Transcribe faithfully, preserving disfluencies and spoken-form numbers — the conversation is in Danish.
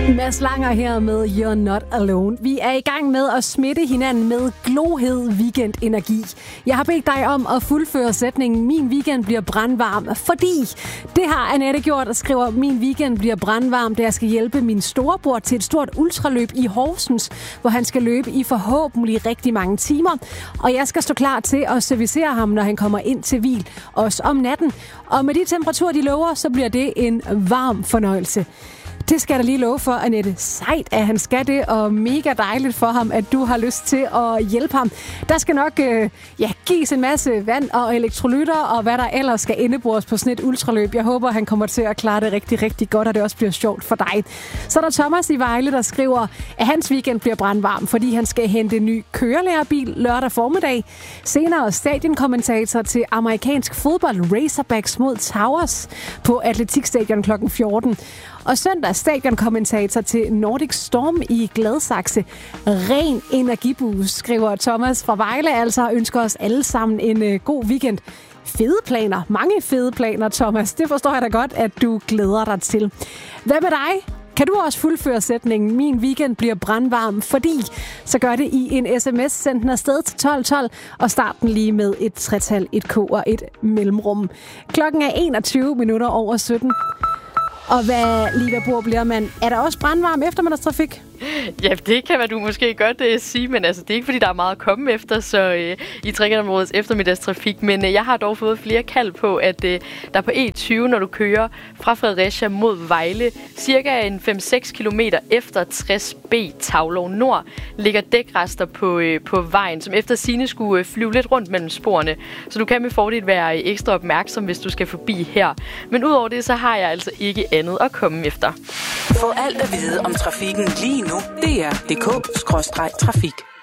Mads Langer her med You're Not Alone. Vi er i gang med at smitte hinanden med glohed weekendenergi. Jeg har bedt dig om at fuldføre sætningen Min weekend bliver brandvarm, fordi det har Annette gjort og skriver Min weekend bliver brandvarm, da jeg skal hjælpe min storebror til et stort ultraløb i Horsens, hvor han skal løbe i forhåbentlig rigtig mange timer. Og jeg skal stå klar til at servicere ham, når han kommer ind til hvil, også om natten. Og med de temperaturer, de lover, så bliver det en varm fornøjelse. Det skal jeg da lige love for, Annette. Sejt, at han skal det, og mega dejligt for ham, at du har lyst til at hjælpe ham. Der skal nok øh, ja, gives en masse vand og elektrolytter, og hvad der ellers skal indebores på sådan et ultraløb. Jeg håber, han kommer til at klare det rigtig, rigtig godt, og det også bliver sjovt for dig. Så er der Thomas i Vejle, der skriver, at hans weekend bliver brandvarm, fordi han skal hente en ny kørelærerbil lørdag formiddag. Senere stadionkommentator til amerikansk fodbold Razorbacks mod Towers på Atletikstadion klokken fjorten. Og søndag stadionkommentator til Nordic Storm i Gladsaxe. Ren energiboost, skriver Thomas fra Vejle, altså ønsker os alle sammen en uh, god weekend. Fede planer, mange fede planer, Thomas. Det forstår jeg da godt, at du glæder dig til. Hvad med dig? Kan du også fuldføre sætningen Min weekend bliver brandvarm, fordi så gør det i en sms, send den afsted til tolv tolv og start den lige med et tretal, et k og et mellemrum. Klokken er enogtyve minutter over sytten. Og hvad, Liva Bohr, bliver man? Er der også brandvarm eftermiddagstrafik? Ja, det kan man du måske godt uh, sige, men altså, det er ikke, fordi der er meget at komme efter, så uh, i Trekantområdets eftermiddagstrafik. Men uh, jeg har dog fået flere kald på, at uh, der på E tyve, når du kører fra Fredericia mod Vejle, cirka en fem seks kilometer efter tres B Tavlov Nord, ligger dækrester på, uh, på vejen, som efter sigende skulle uh, flyve lidt rundt mellem sporene. Så du kan med fordel være uh, ekstra opmærksom, hvis du skal forbi her. Men udover det, så har jeg altså ikke andet at komme efter. Få alt at vide om trafikken lige nu. D R punktum d k skråstreg trafik.